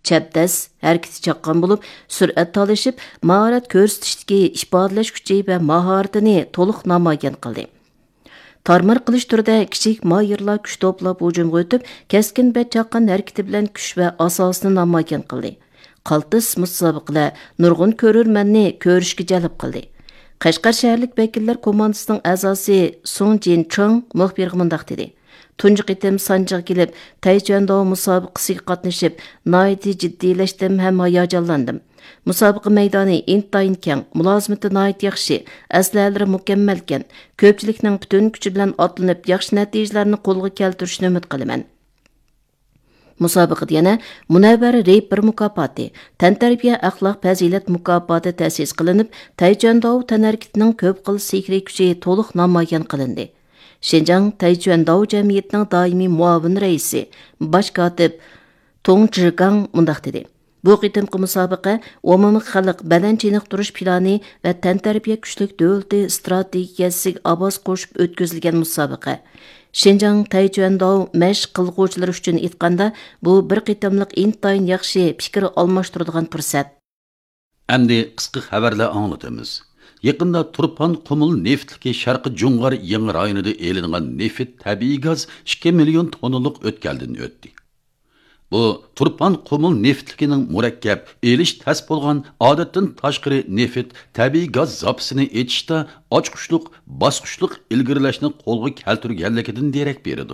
chapdas harakati chaqqan bo'lib, sur'at talashib, mahorat ko'rsatishdagi ifodalash kuchi va mahoratini to'liq namoyon qildi. Tarmar qilish turida kichik mayirlar kuch to'plab hujumga o'tib, keskin va chaqqan harakati bilan kuch va asosini namoyon qildi. Qaltis musobaqalar nurg'un ko'rurmanni ko'rishga jalb qildi. Qashqar shaharlik vakillar komandasining a'zosi Song Jin Chung muxbirga mundaq dedi. Tunji qitim Sanjig'a kelib, Taychuando musobaqasiga qatnashib, nihoyatda jiddiylashdim ham hayajonlandim. Musobaqa maydoni intayin keng, mulozimati nihoyat yaxshi, aslalari mukammalkan. Ko'pchilikning butun kuchi bilan otlanib, yaxshi natijalarni qo'lga keltirishni umid qilaman. Musobaqada yana Munavvar Reper mukofoti, tantarbiya axloq fazilat mukofoti ta'sis qilinib, Taychuando tanarkitining ko'p xil sehriy kuchi to'liq namoyon qilindi. Şinjan Taychuando jamiyatining doimiy muavin raisi, bosh kotib Tong Zhigang mundaq dedi. Bu qitimqi musobaqa umumiy xalq badan chiniqtirish plani va tantarbiya kuchlik davlati strategiyasiga asos qo'shib o'tkazilgan musobaqa. Şinjan Taychuando mashq qilguvchilar uchun aytganda, bu bir qitimliq intayin yaxshi fikr almashtiradigan fursat. Endi qisqa xabarlar anglatamiz. Yaqında Turpan Qumul neftliki Sharqi Jungar yangi rayonida elingan neft tabiiy gaz 2 million tonnalık o'tkaldan o'tdi. Bu Turpan Qumul neftlikining murakkab, elish tas bo'lgan odatdan tashqari neft tabiiy gaz zapasini etishda ochqushliq, bosqushliq ilgirlashni qo'lga keltirganligidan derak beradi.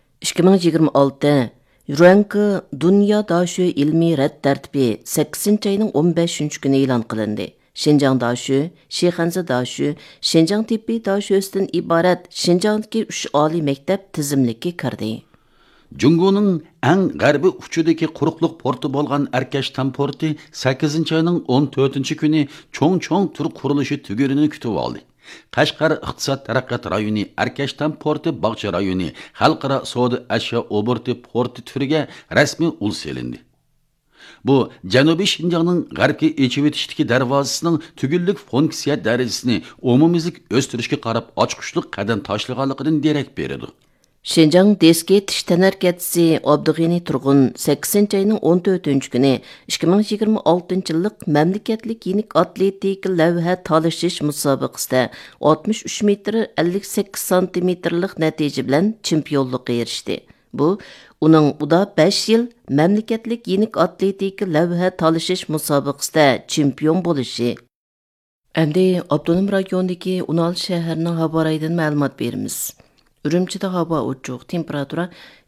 2026 Yuranki Dunyo Dashu ilmiy rad tartibi 8-oyning 15-kuni e'lon qilindi. Şinjan Dashu, Shixanzi Dashu, Şinjan Tibbiy Dashu'dan iborat Şinjandagi 3 oliy maktab tizimlikka kirdi. Jungoning eng g'arbiy uchidagi quruqliq porti bo'lgan Arkashtan porti 8-oyning 14-kuni cho'ng tur qurilishi tugurini kutib oldi. Qashqar iqtisod taraqqiyot rayoni, Arkashtan porti bog'cha rayoni, xalqaro savdo ashyo oborti porti turiga rasmiy ul selindi. Bu Janubiy Şinjanning g'arbga echib o'tishdagi darvozasining tugillik funksiya darajasini umumiylik o'stirishga qarab ochqushliq qadam tashlaganligidan derak beradi. Şinjan Deski tish tanarkatisi Abdug'ini Turg'un 8-oyning 14-kuni 2026-yillik mamlakatlik yenik atletik lavha talashish musobaqasida 63 metr 58 santimetrlik natija bilan chempionlikka erishdi. Bu uning uda 5 yil mamlakatlik yenik atletik lavha talashish musobaqasida chempion bo'lishi. Endi Abdunum rayonidagi Unal shahrining havo rayonidan ma'lumot beramiz. Ürümçide havo ochiq, temperatura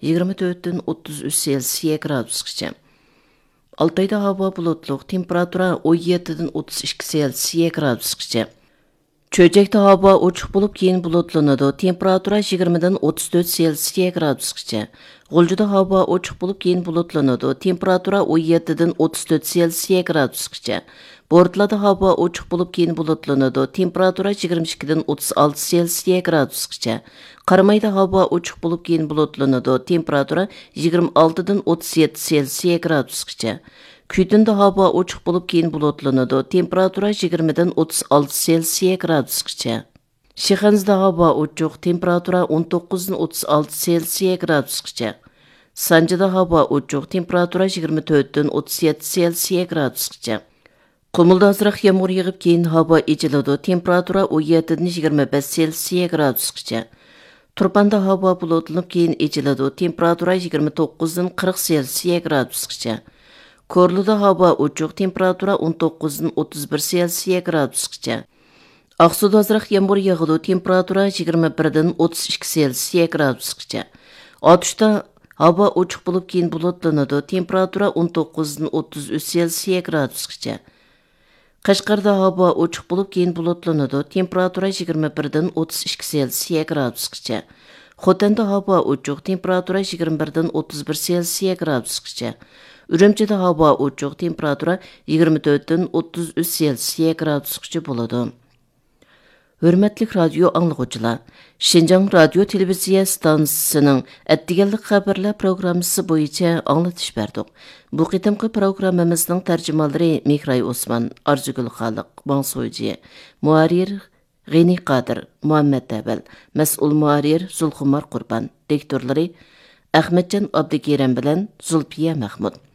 24-33 Selsiya gradusgacha. Altayda havo bulutli, temperatura 17-32 Selsiya gradusgacha. Çöcekte havo ochiq bo'lib, keyin bulutlanadi, temperatura 20-34 Selsiya gradusgacha. G'uljida havo ochiq bo'lib, keyin bulutlanadi, temperatura 17-34 Selsiya gradusgacha. Bortlarda havo ochiq bo'lib, keyin bulutlanadi, temperatura 22-36 Selsiya gradusgacha. Qaramayda havo ochiq bo'lib, keyin bulutlanadi, temperatura 26-37 Selsiya gradusgacha. Kütünde hava ochiq bo'lib, keyin bulutlanadi, temperatura 20-36 Selsiya gradusgacha. Shixanzda havo ochiq, temperatura 19-36 Selsiya gradusgacha. Sanjida havo ochiq, temperatura 24-37 Selsiya gradusgacha. Qumulda azroq yomg'ir yog'ib, keyin havo echiladi, temperatura 17-25 Selsiya gradusgacha. Turpanda havo bulutlanib, keyin echiladi, temperatura 29-40 Selsiya gradusgacha. Korluda havo ochiq, temperatura 19-31 Selsiya gradusgacha. Aqsuda azroq yomg'ir yog'adi, temperatura 21-32 Selsiya gradusgacha. Otishda havo ochiq bo'lib, keyin bulutlanadi, temperatura 19-33 Selsiya gradusgacha. Qashqarda havo ochiq bo'lib, keyin bulutlanadi, temperatura 21-32 Selsiya gradusgacha. Xotanda havo ochiq, temperatura 21-31 Selsiya gradusgacha. Ürümçide havo ochiq, temperatura 24-33 Selsiya gradusgacha bo'ladi. Hürmetlik radyo anlıqçılar, Şinjan Radio Televiziya stansiyasining atdiganlik xabarlar programmasi bo'yicha anglatish berdik. Bu qitimqi programmamizning tarjimalari Mehray Osman, Arzugul Xaliq, Mansoyji, Muarir G'ini Qadir, Muhammad Abel, mas'ul muarir Zulxumar Qurban, diktorlari Ahmedjan Abdikiram bilan Zulfiya Mahmud.